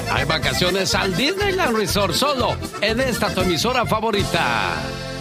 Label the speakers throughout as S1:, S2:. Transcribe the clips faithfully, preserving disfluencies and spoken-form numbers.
S1: Hay vacaciones al Disneyland Resort solo en esta tu emisora favorita.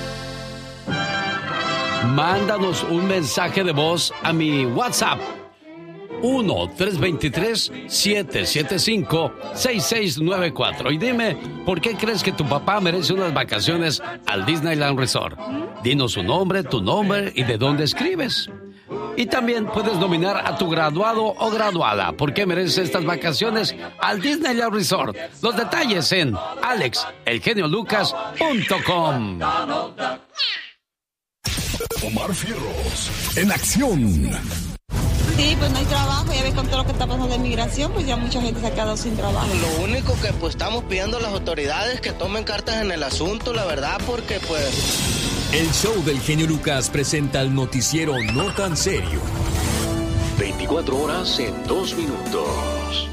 S1: Mándanos un mensaje de voz a mi WhatsApp uno tres dos tres siete siete cinco seis seis nueve cuatro y dime por qué crees que tu papá merece unas vacaciones al Disneyland Resort. Dinos su nombre, tu nombre y de dónde escribes. Y también puedes nominar a tu graduado o graduada por qué merece estas vacaciones al Disneyland Resort. Los detalles en alex el genio lucas punto com.
S2: Omar Fierros, en acción.
S3: Sí, pues no hay trabajo, ya ves con todo lo que está pasando de migración, pues ya mucha gente se ha quedado sin trabajo.
S4: Lo único que pues estamos pidiendo a las autoridades que tomen cartas en el asunto, la verdad, porque pues...
S2: El show del genio Lucas presenta el noticiero no tan serio.
S5: veinticuatro horas en dos minutos.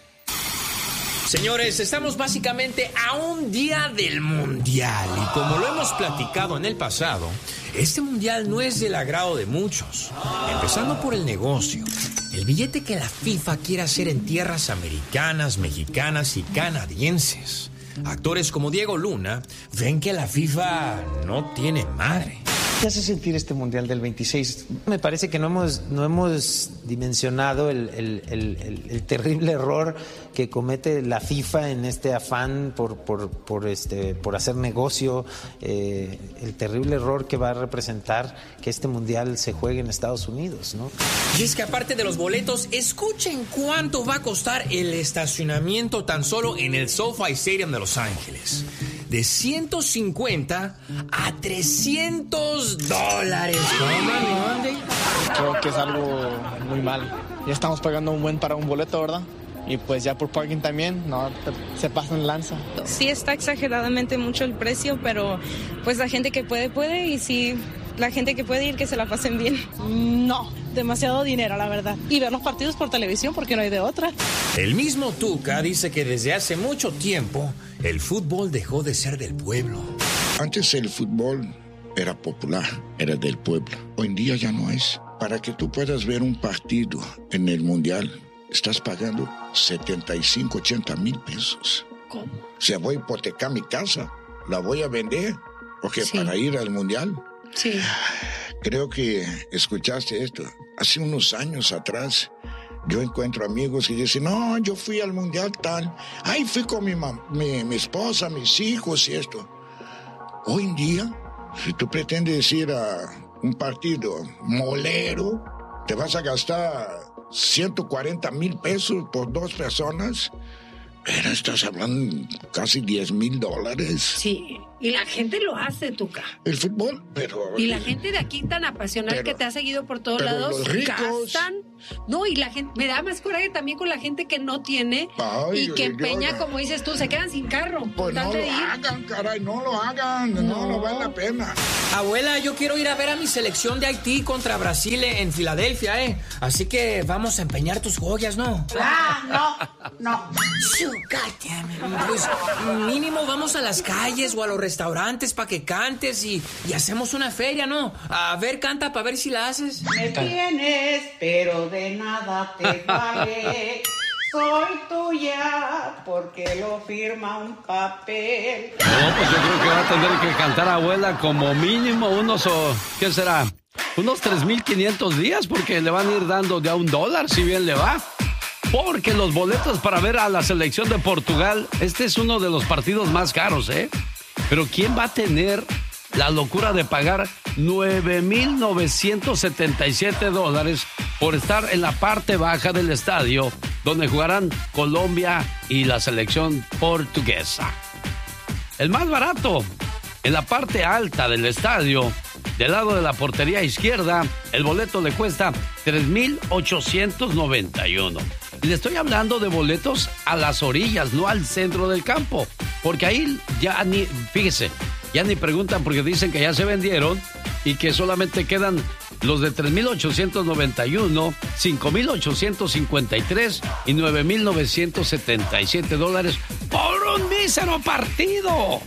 S6: Señores, estamos básicamente a un día del Mundial y como lo hemos platicado en el pasado, este Mundial no es del agrado de muchos, empezando por el negocio. El billete que la FIFA quiere hacer en tierras americanas, mexicanas y canadienses. Actores como Diego Luna ven que la FIFA no tiene madre.
S7: ¿Qué hace sentir este Mundial del veintiséis? Me parece que no hemos, no hemos dimensionado el, el, el, el, el terrible error que comete la FIFA en este afán por, por, por, este, por hacer negocio, eh, el terrible error que va a representar que este Mundial se juegue en Estados Unidos, ¿no?
S6: Y es que aparte de los boletos, escuchen cuánto va a costar el estacionamiento tan solo en el SoFi Stadium de Los Ángeles. De ciento cincuenta a trescientos dólares.
S8: Creo que es algo muy mal. Ya estamos pagando un buen para un boleto, ¿verdad? Y pues ya por parking también, no, se pasan lanza.
S9: Sí está exageradamente mucho el precio, pero pues la gente que puede, puede, y sí, la gente que puede ir, que se la pasen bien.
S10: No, demasiado dinero, la verdad. Y ver los partidos por televisión, porque no hay de otra.
S6: El mismo Tuca dice que desde hace mucho tiempo el fútbol dejó de ser del pueblo.
S11: Antes el fútbol era popular, era del pueblo. Hoy en día ya no es. Para que tú puedas ver un partido en el Mundial, estás pagando setenta y cinco, ochenta mil pesos.
S10: ¿Cómo?
S11: O sea, voy a hipotecar mi casa, la voy a vender, porque
S10: Sí.
S11: para ir al Mundial.
S10: Sí.
S11: Creo que escuchaste esto. Hace unos años atrás, yo encuentro amigos y dicen, no, yo fui al Mundial tal. Ay, fui con mi, mam- mi, mi esposa, mis hijos y esto. Hoy en día, si tú pretendes ir a un partido molero, te vas a gastar ciento cuarenta mil pesos por dos personas. Pero estás hablando casi diez mil dólares.
S12: Sí, y la gente lo hace, Tuca.
S11: El fútbol, pero...
S12: Y la gente de aquí tan apasionada
S11: Pero-
S12: que te ha seguido por todos
S11: pero
S12: lados,
S11: los ricos-
S12: gastan. No, y la gente, me da más coraje también con la gente que no tiene
S11: Ay,
S12: y que
S11: ay,
S12: empeña,
S11: ay.
S12: como dices tú, se quedan sin carro.
S11: Pues no
S12: Tal
S11: lo
S12: de ir.
S11: hagan, caray, no lo hagan, no, no,
S12: No.
S11: vale la pena.
S6: Abuela, yo quiero ir a ver a mi selección de Haití contra Brasil en Filadelfia, ¿eh? Así que vamos a empeñar tus joyas, ¿no?
S10: Ah, no, no.
S6: Pues mínimo vamos a las calles o a los restaurantes para que cantes y, y hacemos una feria, ¿no? A ver, canta para ver si la haces.
S10: Me tienes, pero de nada te vale. Soy tuya porque lo firma un papel.
S1: No, pues yo creo que va a tener que cantar abuela como mínimo unos, o, ¿qué será? Unos tres mil quinientos días, porque le van a ir dando de a un dólar, si bien le va. Porque los boletos para ver a la selección de Portugal, este es uno de los partidos más caros, ¿eh? Pero ¿quién va a tener la locura de pagar nueve mil novecientos setenta y siete dólares por estar en la parte baja del estadio donde jugarán Colombia y la selección portuguesa? El más barato, en la parte alta del estadio, del lado de la portería izquierda, el boleto le cuesta tres mil ochocientos noventa y uno. Y le estoy hablando de boletos a las orillas, no al centro del campo. Porque ahí ya ni, fíjese, ya ni preguntan porque dicen que ya se vendieron y que solamente quedan los de tres mil ochocientos noventa y uno, cinco mil ochocientos cincuenta y tres y nueve mil novecientos setenta y siete dólares por un mísero partido.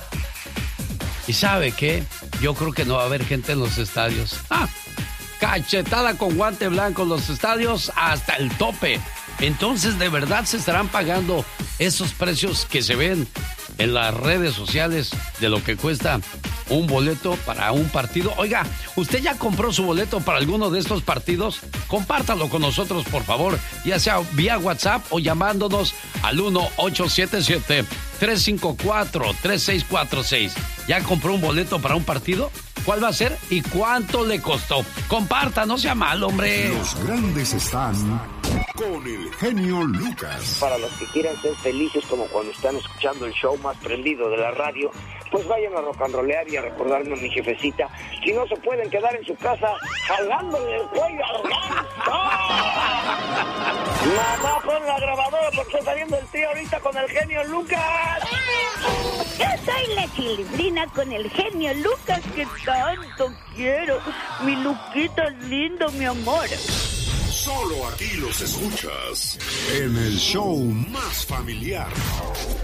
S1: ¿Y sabe qué? Yo creo que no va a haber gente en los estadios. ¡Ah! Cachetada con guante blanco en los estadios hasta el tope. Entonces, ¿de verdad se estarán pagando esos precios que se ven en las redes sociales de lo que cuesta un boleto para un partido. Oiga, ¿usted ya compró su boleto para alguno de estos partidos? Compártalo con nosotros, por favor, ya sea vía WhatsApp o llamándonos al uno ocho siete siete, tres cinco cuatro, tres seis cuatro seis. ¿Ya compró un boleto para un partido? ¿Cuál va a ser y cuánto le costó? Comparta, no sea mal, hombre.
S13: Los grandes están con el genio Lucas.
S14: Para los que quieran ser felices como cuando están escuchando el show más prendido de la radio, pues vayan a rock and rollear y a recordarme a mi jefecita. Si no se pueden quedar en su casa jalándole el cuello al ganso. Mamá, pon la grabadora porque está saliendo el tío ahorita con el genio Lucas.
S15: Yo soy la Chilindrina con el genio Lucas que tanto quiero. Mi Luquita lindo, mi amor.
S13: Solo aquí los escuchas en el show más familiar.